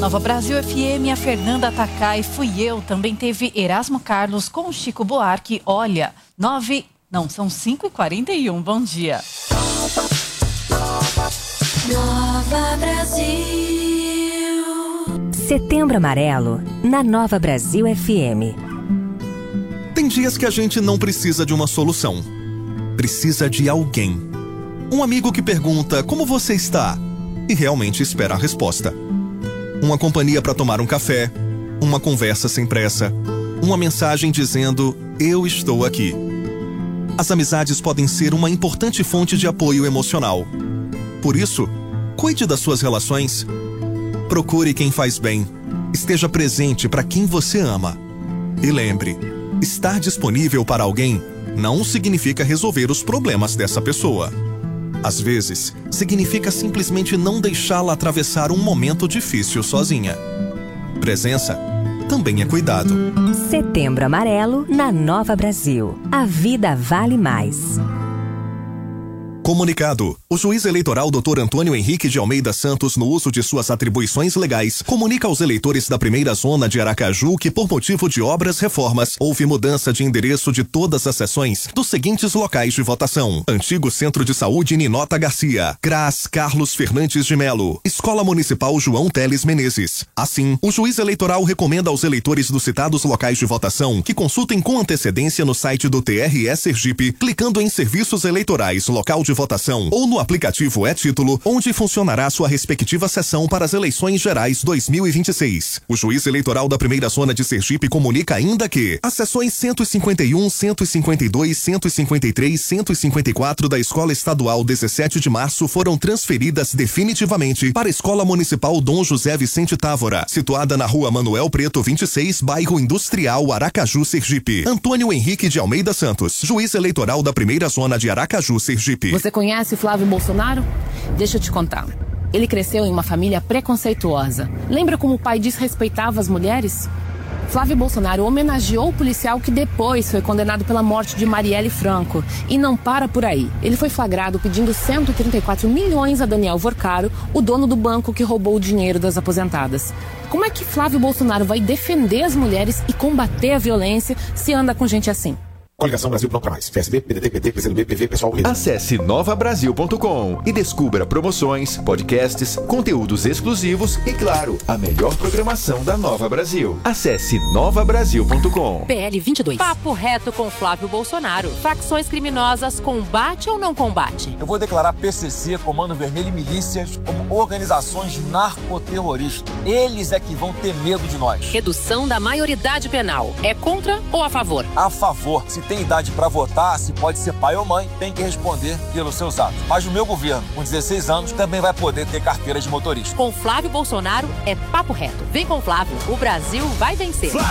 Nova Brasil FM, a Fernanda Takai, fui eu. Também teve Erasmo Carlos com Chico Buarque. Olha, são 5h41. Bom dia. Nova Brasil. Setembro Amarelo, na Nova Brasil FM. Tem dias que a gente não precisa de uma solução. Precisa de alguém. Um amigo que pergunta como você está e realmente espera a resposta. Uma companhia para tomar um café, uma conversa sem pressa, uma mensagem dizendo eu estou aqui. As amizades podem ser uma importante fonte de apoio emocional. Por isso, cuide das suas relações. Procure quem faz bem. Esteja presente para quem você ama. E lembre, estar disponível para alguém não significa resolver os problemas dessa pessoa. Às vezes, significa simplesmente não deixá-la atravessar um momento difícil sozinha. Presença também é cuidado. Setembro Amarelo, na Nova Brasil. A vida vale mais. Comunicado. O juiz eleitoral Dr. Antônio Henrique de Almeida Santos, no uso de suas atribuições legais, comunica aos eleitores da primeira zona de Aracaju que, por motivo de obras, reformas, houve mudança de endereço de todas as sessões dos seguintes locais de votação: Antigo Centro de Saúde Ninota Garcia, CRAS Carlos Fernandes de Melo, Escola Municipal João Teles Menezes. Assim, o juiz eleitoral recomenda aos eleitores dos citados locais de votação que consultem com antecedência no site do TRE Sergipe, clicando em Serviços Eleitorais, Local de Votação, ou no aplicativo E-Título, onde funcionará sua respectiva sessão para as eleições gerais 2026. O juiz eleitoral da primeira zona de Sergipe comunica ainda que as sessões 151, 152, 153, 154 da Escola Estadual 17 de Março foram transferidas definitivamente para a Escola Municipal Dom José Vicente Távora, situada na Rua Manuel Preto 26, bairro Industrial, Aracaju, Sergipe. Antônio Henrique de Almeida Santos, juiz eleitoral da primeira zona de Aracaju, Sergipe. Você conhece Flávio Bolsonaro? Deixa eu te contar. Ele cresceu em uma família preconceituosa. Lembra como o pai desrespeitava as mulheres? Flávio Bolsonaro homenageou o policial que depois foi condenado pela morte de Marielle Franco. E não para por aí. Ele foi flagrado pedindo 134 milhões a Daniel Vorcaro, o dono do banco que roubou o dinheiro das aposentadas. Como é que Flávio Bolsonaro vai defender as mulheres e combater a violência se anda com gente assim? Coligação Brasil Pronto Pra Mais. PSB, PDT, PT, PCdoB, PV, Pessoal Unido. Acesse novabrasil.com e descubra promoções, podcasts, conteúdos exclusivos e, claro, a melhor programação da Nova Brasil. Acesse novabrasil.com. PL 22. Papo reto com Flávio Bolsonaro. Facções criminosas combate ou não combate? Eu vou declarar PCC, Comando Vermelho e milícias como organizações narcoterroristas. Eles é que vão ter medo de nós. Redução da maioridade penal. É contra ou a favor? A favor. Se tem idade para votar, se pode ser pai ou mãe, tem que responder pelos seus atos. Mas o meu governo, com 16 anos, também vai poder ter carteira de motorista. Com Flávio Bolsonaro é papo reto. Vem com Flávio, o Brasil vai vencer.